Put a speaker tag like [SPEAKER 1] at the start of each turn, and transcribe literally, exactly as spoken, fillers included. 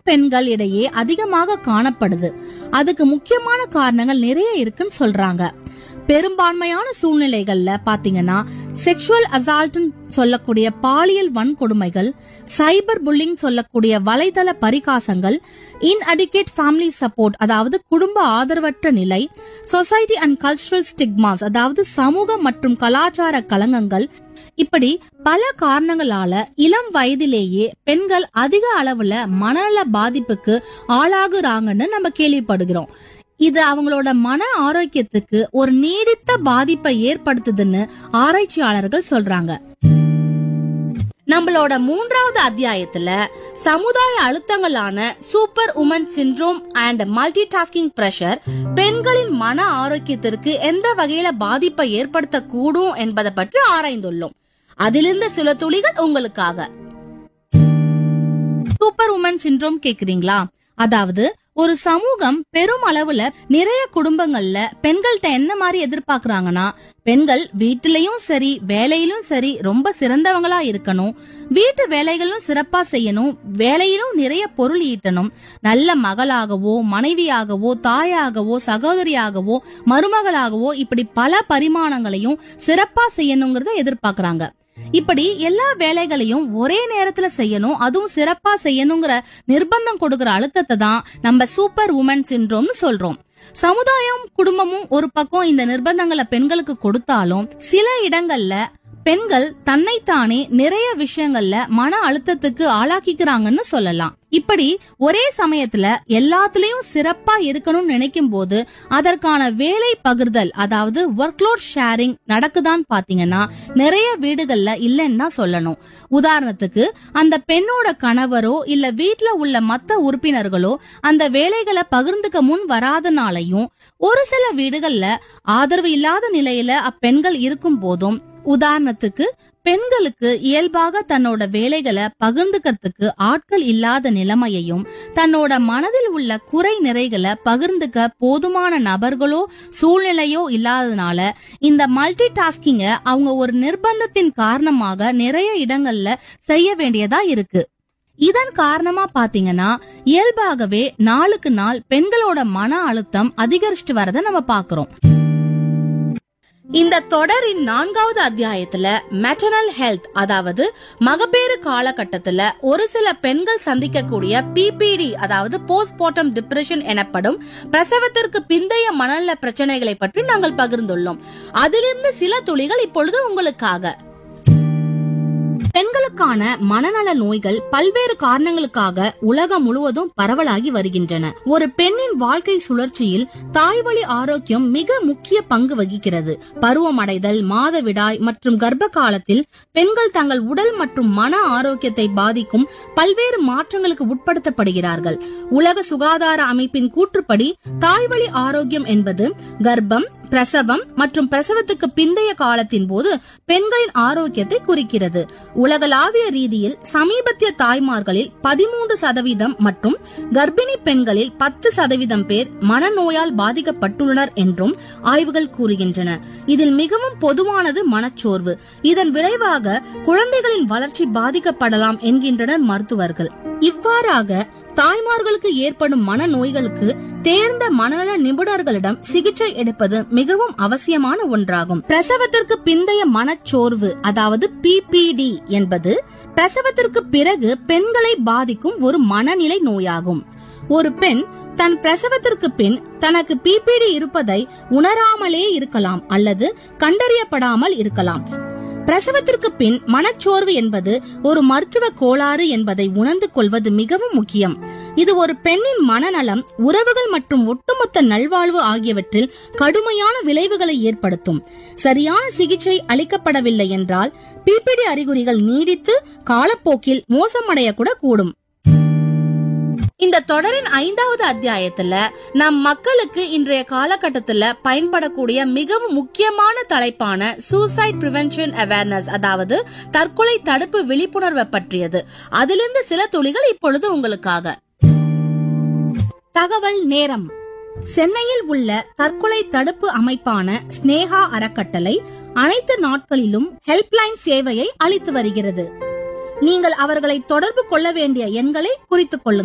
[SPEAKER 1] பெண்கள் இடையே அதிகமாக காணப்படுது. அதுக்கு முக்கியமான காரணங்கள் நிறைய இருக்குன்னு சொல்றாங்க. பெரும்பான்மையான சூழ்நிலைகள்ல பாத்தீங்கன்னா செக்ஷுவல் அசால்ட் சொல்லக்கூடிய பாலியல் வன்கொடுமைகள், சைபர் புல்லிங் சொல்லக்கூடிய வலைதள பரிகாசங்கள், இன்அடிகேட் ஃபேமிலி சப்போர்ட் அதாவது குடும்ப ஆதரவற்ற நிலை, சொசைட்டி அண்ட் கல்ச்சுரல் ஸ்டிக்மாஸ் அதாவது சமூக மற்றும் கலாச்சார களங்கங்கள், இப்படி பல காரணங்களால இளம் வயதிலேயே பெண்கள் அதிக அளவுல மனநல பாதிப்புக்கு ஆளாகுறாங்கன்னு நம்ம கேள்விப்படுகிறோம். இது அவங்களோட மன ஆரோக்கியத்துக்கு ஒரு நீடித்த பாதிப்பை ஏற்படுத்துதுன்னு ஆராய்ச்சியாளர்கள் சொல்றாங்க. நம்மளோட மூன்றாவது அத்தியாயத்துல சமுதாய அழுத்தங்களான super woman syndrome and multi tasking pressure பெண்களின் மன ஆரோக்கியத்திற்கு எந்த வகையில பாதிப்பை ஏற்படுத்த கூடும் என்பதை பற்றி ஆராய்ந்துள்ளோம். அதிலிருந்து சில துளிகள் உங்களுக்காக. சூப்பர் உமன் சிண்ட்ரோம் கேக்குறீங்களா? அதாவது ஒரு சமூகம் பெரும் அளவுல நிறைய குடும்பங்கள்ல பெண்கள்ட்ட என்ன மாதிரி எதிர்பார்க்கறாங்கன்னா, பெண்கள் வீட்டிலையும் சரி வேலையிலும் சரி ரொம்ப சிறந்தவங்களா இருக்கணும், வீட்டு வேலைகளும் சிறப்பா செய்யணும், வேலையிலும் நிறைய பொருள் ஈட்டணும், நல்ல மகளாகவோ மனைவியாகவோ தாயாகவோ சகோதரியாகவோ மருமகளாகவோ இப்படி பல பரிமாணங்களையும் சிறப்பா செய்யணுங்கிறத எதிர்பார்க்கறாங்க. இப்படி எல்லா வேலைகளையும் ஒரே நேரத்துல செய்யணும், அதுவும் சிறப்பா செய்யணுங்கிற நிர்பந்தம் கொடுக்கிற அழுத்தத்தை தான் நம்ம சூப்பர் உமன் சிண்ட்ரோம்னு சொல்றோம். சமுதாயம் குடும்பமும் ஒரு பக்கம் இந்த நிர்பந்தங்களை பெண்களுக்கு கொடுத்தாலும் சில இடங்கள்ல பெண்கள் தன்னைத்தானே நிறைய விஷயங்கள்ல மன அழுத்தத்துக்கு ஆளாக்கிக்கிறாங்கன்னு சொல்லலாம். இப்படி ஒரே சமயத்துல எல்லாத்துலயும் சிறப்பா இருக்கணும்னு நினைக்கும் போது அதற்கான வேலை பகிர்தல் அதாவது ஒர்க்லோட் ஷேரிங் நடக்குதான்னு பாத்தீங்கன்னா நிறைய வீடுகள்ல இல்லைன்னு தான் சொல்லணும். உதாரணத்துக்கு அந்த பெண்ணோட கணவரோ இல்ல வீட்டுல உள்ள மத்த உறுப்பினர்களோ அந்த வேலைகளை பகிர்ந்துக்க முன் வராதனாலையும், ஒரு சில வீடுகள்ல ஆதரவு இல்லாத நிலையில அப்பெண்கள் இருக்கும் போதும், உதாரணத்துக்கு பெண்களுக்கு இயல்பாக தன்னோட வேலைகளை பகிர்ந்துக்கிறதுக்கு ஆட்கள் இல்லாத நிலைமையையும், தன்னோட மனதில் உள்ள குறை நிறைகளை பகிர்ந்துக்க போதுமான நபர்களோ சூழ்நிலையோ இல்லாததுனால இந்த மல்டி டாஸ்கிங்க அவங்க ஒரு நிர்பந்தத்தின் காரணமாக நிறைய இடங்கள்ல செய்ய வேண்டியதா இருக்கு. இதன் காரணமா பாத்தீங்கன்னா இயல்பாகவே நாளுக்கு நாள் பெண்களோட மன அழுத்தம் அதிகரிச்சுட்டு வரத நம்ம பாக்குறோம். இந்த தொடரின் நான்காவது அத்தியாயத்துல மெட்டர்னல் ஹெல்த் அதாவது மகப்பேறு காலகட்டத்துல ஒரு சில பெண்கள் சந்திக்கக்கூடிய பிபிடி அதாவது போஸ்ட்மார்ட்டம் டிப்ரெஷன் எனப்படும் பிரசவத்திற்கு பிந்தைய மனநல பிரச்சனைகளை பற்றி நாங்கள் பகிர்ந்துள்ளோம். அதிலிருந்து சில துளிகள் இப்பொழுது உங்களுக்காக. பெண்களுக்கான மனநல நோய்கள் பல்வேறு காரணங்களுக்காக உலகம் முழுவதும் பரவலாகி வருகின்றன. ஒரு பெண்ணின் வாழ்க்கை சுழற்சியில் தாய்வழி ஆரோக்கியம் மிக முக்கிய பங்கு வகிக்கிறது. பருவமடைதல், மாதவிடாய் மற்றும் கர்ப்ப காலத்தில் பெண்கள் தங்கள் உடல் மற்றும் மன ஆரோக்கியத்தை பாதிக்கும் பல்வேறு மாற்றங்களுக்கு உட்படுத்தப்படுகிறார்கள். உலக சுகாதார அமைப்பின் கூற்றுப்படி தாய்வழி ஆரோக்கியம் என்பது கர்ப்பம், பிரசவம் மற்றும் பிரசவத்துக்கு பிந்தைய காலத்தின் போது பெண்களின் ஆரோக்கியத்தை குறிக்கிறது. உலகளாவிய ரீதியில் சமீபத்திய தாய்மார்களில் பதிமூன்று சதவீதம் மற்றும் கர்ப்பிணி பெண்களில் பத்து சதவீதம் பேர் மனநோயால் பாதிக்கப்பட்டுள்ளனர் என்றும் ஆய்வுகள் கூறுகின்றன. இதில் மிகவும் பொதுவானது மனச்சோர்வு. இதன் விளைவாக குழந்தைகளின் வளர்ச்சி பாதிக்கப்படலாம் என்கின்றனர் மருத்துவர்கள். இவ்வாறாக தாய்மார்களுக்கு ஏற்படும் மனநோய்களுக்கு தேர்ந்த மனநல நிபுணர்களிடம் சிகிச்சை எடுப்பது மிகவும் அவசியமான ஒன்றாகும். பிரசவத்திற்கு பிந்தைய மனச்சோர்வு அதாவது பிபிடி என்பது பிரசவத்திற்கு பிறகு பெண்களை பாதிக்கும் ஒரு மனநிலை நோயாகும். ஒரு பெண் தன் பிரசவத்திற்கு பின் தனக்கு பிபிடி இருப்பதை உணராமலே இருக்கலாம் அல்லது கண்டறியப்படாமல் இருக்கலாம். பிரசவத்திற்கு பின் மனச்சோர்வு என்பது ஒரு மருத்துவ கோளாறு என்பதை உணர்ந்து கொள்வது மிகவும் முக்கியம். இது ஒரு பெண்ணின் மனநலம், உறவுகள் மற்றும் ஒட்டுமொத்த நல்வாழ்வு ஆகியவற்றில் கடுமையான விளைவுகளை ஏற்படுத்தும். சரியான சிகிச்சை அளிக்கப்படவில்லை என்றால் பிபிடி அறிகுறிகள் நீடித்து காலப்போக்கில் மோசமடைய கூட கூடும். இந்த தொடரின் ஐந்தாவது அத்தியாயத்துல நம் மக்களுக்கு இன்றைய காலகட்டத்துல பயன்படக்கூடிய மிகவும் முக்கியமான தலைப்பான சூசைட் பிரிவென்ஷன் அவேர்னஸ் அதாவது தற்கொலை தடுப்பு விழிப்புணர்வை பற்றியது. அதிலிருந்து சில துளிகள் இப்பொழுது உங்களுக்காக. தகவல் நேரம். சென்னையில் உள்ள தற்கொலை தடுப்பு அமைப்பான ஸ்னேகா அறக்கட்டளை அனைத்து நாட்களிலும் ஹெல்ப்லைன் சேவையை அளித்து வருகிறது. நீங்கள் அவர்களை தொடர்பு கொள்ள வேண்டிய எண்களை குறித்துக் கொள்ளுங்கள்.